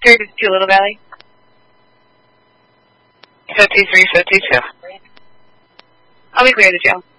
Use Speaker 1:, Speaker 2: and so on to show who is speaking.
Speaker 1: 352 Little Valley.
Speaker 2: 5352.
Speaker 1: I'll be clear of the jail.